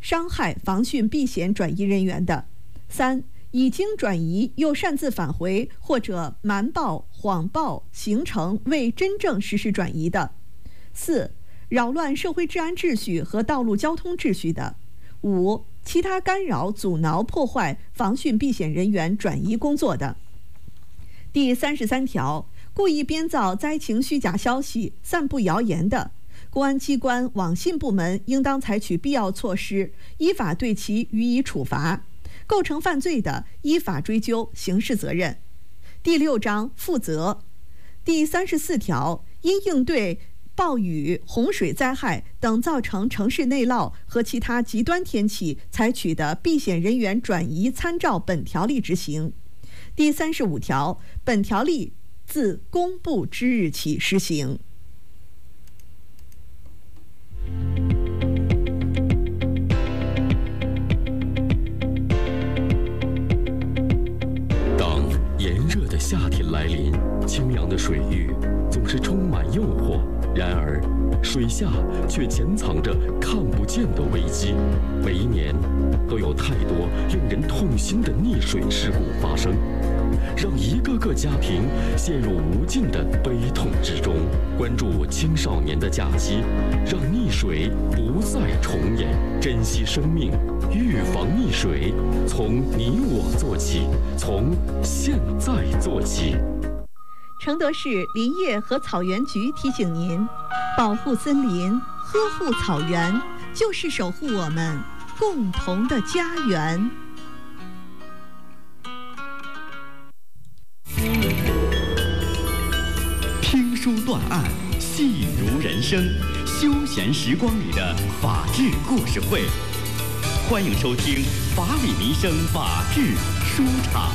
伤害、防汛、避险转移人员的；3、已经转移又擅自返回或者瞒报、谎报行程未真正实施转移的；4、扰乱社会治安秩序和道路交通秩序的；5、其他干扰、阻挠、破坏防汛避险人员转移工作的。第33条，故意编造灾情虚假消息、散布谣言的，公安机关、网信部门应当采取必要措施，依法对其予以处罚。构成犯罪的，依法追究刑事责任。第6章负责。第34条，因应对暴雨、洪水灾害等造成城市内涝和其他极端天气采取的避险人员转移参照本条例执行。第35条，本条例自公布之日起施行。 当炎热的夏天来临，清凉的水域总是充满诱惑，然而水下却潜藏着看不见的危机。每一年都有太多令人痛心的溺水事故发生，让一个个家庭陷入无尽的悲痛之中。关注青少年的假期，让溺水不再重演，珍惜生命，预防溺水，从你我做起，从现在做起。 承德市林业和草原局提醒您，保护森林，呵护草原，就是守护我们共同的家园。 听书断案，戏如人生，休闲时光里的法治故事会。欢迎收听法理民生法治书场。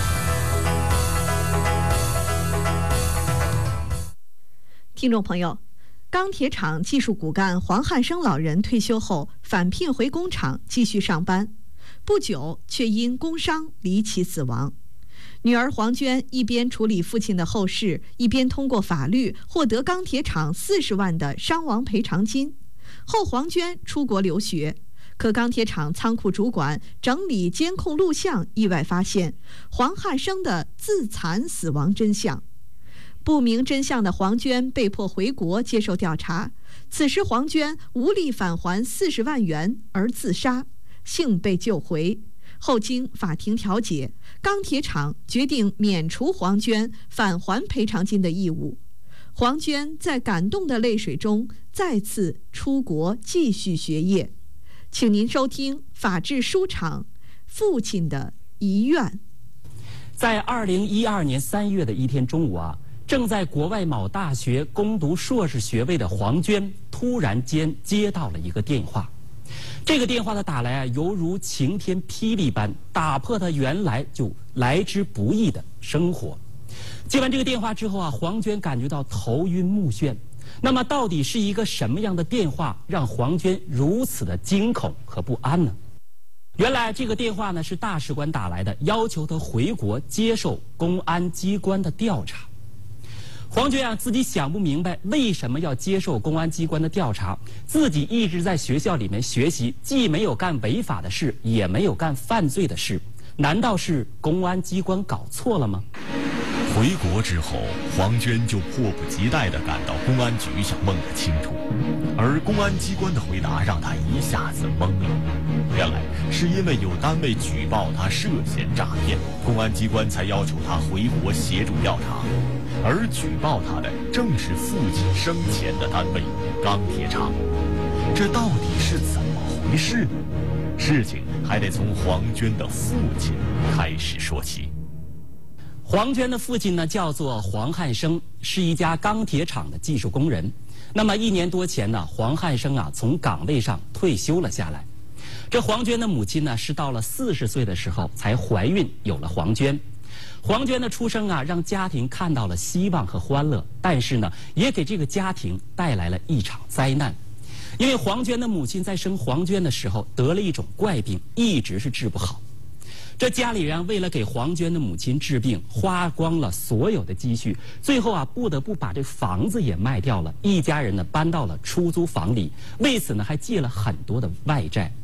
听众朋友，钢铁厂技术骨干黄汉生老人退休后返聘回工厂继续上班，不久却因工伤离奇死亡。女儿黄娟一边处理父亲的后事，一边通过法律获得钢铁厂40万的伤亡赔偿金。后黄娟出国留学，可钢铁厂仓库主管整理监控录像，意外发现黄汉生的自残死亡真相。不明真相的黄娟被迫回国接受调查，此时黄娟无力返还40万元而自杀，幸被救回。后经法庭调解，钢铁厂决定免除黄娟返还赔偿金的义务。黄娟在感动的泪水中再次出国继续学业。请您收听法治书场父亲的遗愿。 在2012年3月的一天中午正在国外某大学攻读硕士学位的黄娟突然间接到了一个电话。这个电话的打来犹如晴天霹雳般，打破她原来就来之不易的生活。接完这个电话之后黄娟感觉到头晕目眩。那么到底是一个什么样的电话让黄娟如此的惊恐和不安呢？原来这个电话呢是大使馆打来的，要求她回国接受公安机关的调查。黄娟自己想不明白为什么要接受公安机关的调查，自己一直在学校里面学习，既没有干违法的事，也没有干犯罪的事，难道是公安机关搞错了吗？ 回国之后，黄娟就迫不及待地赶到公安局想问个清楚，而公安机关的回答让她一下子懵了。原来是因为有单位举报她涉嫌诈骗，公安机关才要求她回国协助调查。而举报他的正是父亲生前的单位钢铁厂，这到底是怎么回事呢？事情还得从黄娟的父亲开始说起。 黄娟的父亲呢叫做黄汉生，是一家钢铁厂的技术工人。那么1年多前呢，黄汉生从岗位上退休了下来。这黄娟的母亲呢是到了40岁的时候才怀孕有了黄娟。黄娟的出生让家庭看到了希望和欢乐，但是呢，也给这个家庭带来了一场灾难。因为黄娟的母亲在生黄娟的时候得了一种怪病，一直是治不好。这家里人为了给黄娟的母亲治病，花光了所有的积蓄，最后不得不把这房子也卖掉了。一家人呢搬到了出租房里，为此呢还借了很多的外债。